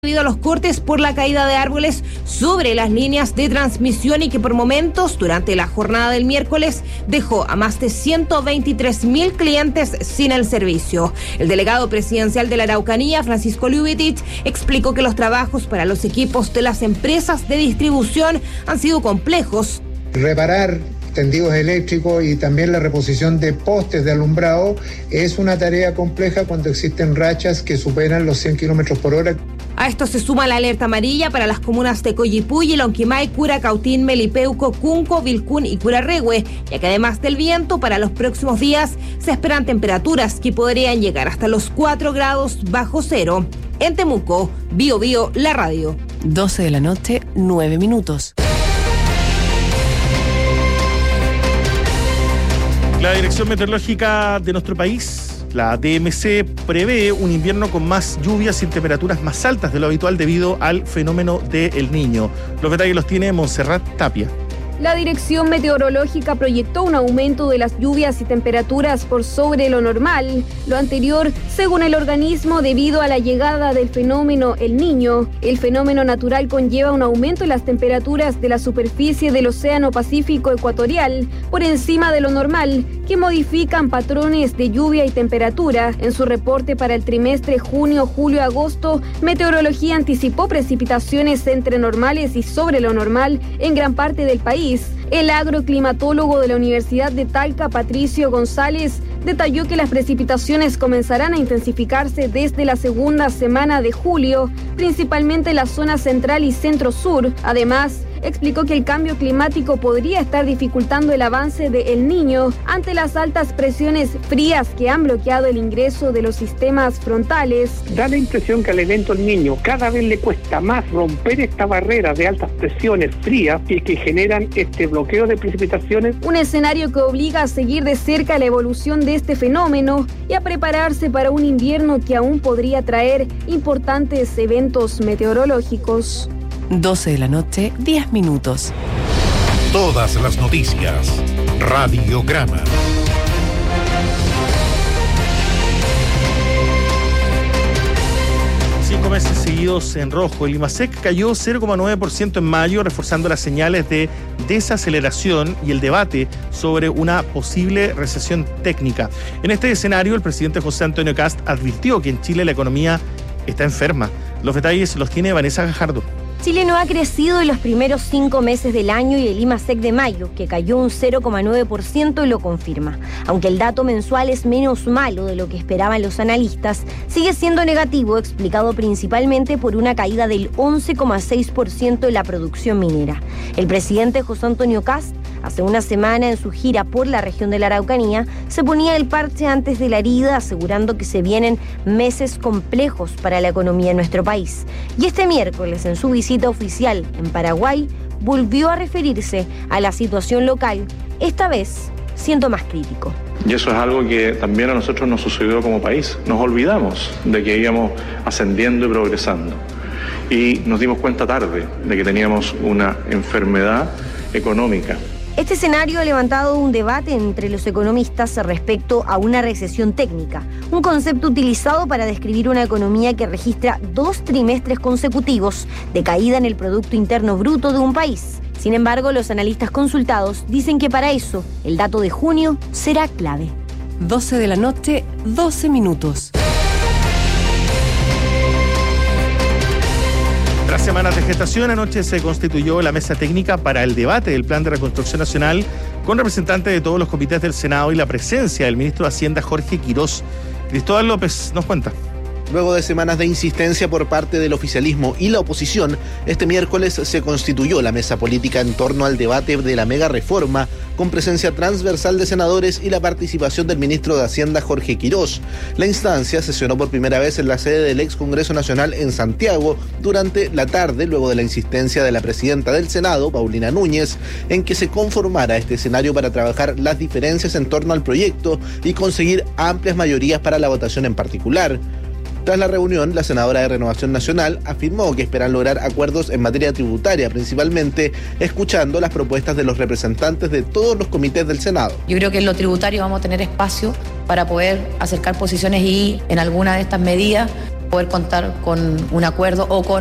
debido a los cortes por la caída de árboles sobre las líneas de transmisión y que por momentos durante la jornada del miércoles dejó a más de 123.000 clientes sin el servicio. El delegado presidencial de la Araucanía, Francisco Ljubicic, explicó que los trabajos para los equipos de las empresas de distribución han sido complejos. Reparar tendidos eléctricos y también la reposición de postes de alumbrado es una tarea compleja cuando existen rachas que superan los 100 kilómetros por hora. A esto se suma la alerta amarilla para las comunas de Coyipulli, Lonquimay, Curacautín, Melipeuco, Cunco, Vilcún y Curarrehue, ya que además del viento, para los próximos días se esperan temperaturas que podrían llegar hasta los 4 grados bajo cero. En Temuco, Bío Bío, la radio. 12 de la noche, 9 minutos. La Dirección Meteorológica de nuestro país, la DMC, prevé un invierno con más lluvias y temperaturas más altas de lo habitual debido al fenómeno de El Niño. Los detalles los tiene Montserrat Tapia. La Dirección Meteorológica proyectó un aumento de las lluvias y temperaturas por sobre lo normal. Lo anterior, según el organismo, debido a la llegada del fenómeno El Niño. El fenómeno natural conlleva un aumento en las temperaturas de la superficie del Océano Pacífico Ecuatorial por encima de lo normal, que modifican patrones de lluvia y temperatura. En su reporte para el trimestre junio, julio, agosto, Meteorología anticipó precipitaciones entre normales y sobre lo normal en gran parte del país. El agroclimatólogo de la Universidad de Talca, Patricio González, detalló que las precipitaciones comenzarán a intensificarse desde la segunda semana de julio, principalmente en la zona central y centro-sur. Además, explicó que el cambio climático podría estar dificultando el avance de El Niño ante las altas presiones frías que han bloqueado el ingreso de los sistemas frontales. Da la impresión que al evento El Niño cada vez le cuesta más romper esta barrera de altas presiones frías y que generan este bloqueo de precipitaciones. Un escenario que obliga a seguir de cerca la evolución de este fenómeno y a prepararse para un invierno que aún podría traer importantes eventos meteorológicos. 12 de la noche, 10 minutos. Todas las noticias. Radiograma. Meses seguidos en rojo. El IMASEC cayó 0,9% en mayo, reforzando las señales de desaceleración y el debate sobre una posible recesión técnica. En este escenario, el presidente José Antonio Kast advirtió que en Chile la economía está enferma. Los detalles los tiene Vanessa Gajardo. Chile no ha crecido en los primeros 5 meses del año y el IMASEC de mayo, que cayó un 0,9%, lo confirma. Aunque el dato mensual es menos malo de lo que esperaban los analistas, sigue siendo negativo, explicado principalmente por una caída del 11,6% de la producción minera. El presidente José Antonio Kast, hace una semana en su gira por la región de la Araucanía, se ponía el parche antes de la herida, asegurando que se vienen meses complejos para la economía de nuestro país. Y este miércoles, en su visita oficial en Paraguay, volvió a referirse a la situación local, esta vez siendo más crítico. Y eso es algo que también a nosotros nos sucedió como país. Nos olvidamos de que íbamos ascendiendo y progresando. Y nos dimos cuenta tarde de que teníamos una enfermedad económica. Este escenario ha levantado un debate entre los economistas respecto a una recesión técnica, un concepto utilizado para describir una economía que registra 2 trimestres consecutivos de caída en el Producto Interno Bruto de un país. Sin embargo, los analistas consultados dicen que para eso el dato de junio será clave. 12 de la noche, 12 minutos. Tras semanas de gestación, anoche se constituyó la mesa técnica para el debate del Plan de Reconstrucción Nacional con representantes de todos los comités del Senado y la presencia del ministro de Hacienda, Jorge Quirós. Cristóbal López nos cuenta. Luego de semanas de insistencia por parte del oficialismo y la oposición, este miércoles se constituyó la mesa política en torno al debate de la mega reforma, con presencia transversal de senadores y la participación del ministro de Hacienda, Jorge Quirós. La instancia sesionó por primera vez en la sede del ex Congreso Nacional en Santiago durante la tarde, luego de la insistencia de la presidenta del Senado, Paulina Núñez, en que se conformara este escenario para trabajar las diferencias en torno al proyecto y conseguir amplias mayorías para la votación en particular. Tras la reunión, la senadora de Renovación Nacional afirmó que esperan lograr acuerdos en materia tributaria, principalmente escuchando las propuestas de los representantes de todos los comités del Senado. Yo creo que en lo tributario vamos a tener espacio para poder acercar posiciones y en alguna de estas medidas poder contar con un acuerdo o con